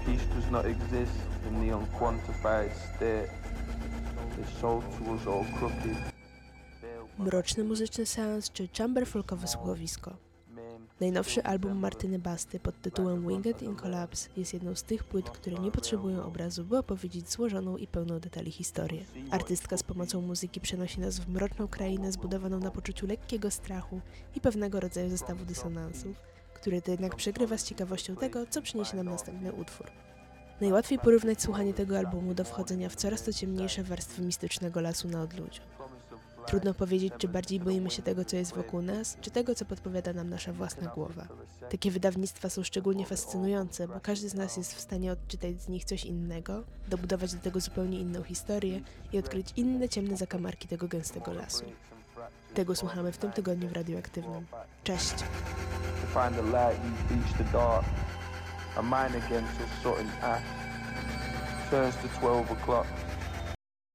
Peace does not exist in the unquantified state. The soul was all crooked. Mroczny muzyczny seans czy chamber folkowe słuchowisko. Najnowszy album Martyny Basty pod tytułem Winged in Collapse jest jedną z tych płyt, które nie potrzebują obrazu, by opowiedzieć złożoną i pełną detali historię. Artystka z pomocą muzyki przenosi nas w mroczną krainę zbudowaną na poczuciu lekkiego strachu i pewnego rodzaju zestawu dysonansów, który to jednak przegrywa z ciekawością tego, co przyniesie nam następny utwór. Najłatwiej porównać słuchanie tego albumu do wchodzenia w coraz to ciemniejsze warstwy mistycznego lasu na odludziu. Trudno powiedzieć, czy bardziej boimy się tego, co jest wokół nas, czy tego, co podpowiada nam nasza własna głowa. Takie wydawnictwa są szczególnie fascynujące, bo każdy z nas jest w stanie odczytać z nich coś innego, dobudować do tego zupełnie inną historię i odkryć inne ciemne zakamarki tego gęstego lasu. Tego słuchamy w tym tygodniu w Radioaktywnym. Cześć! A mine against a sudden ash turns to 12 o'clock.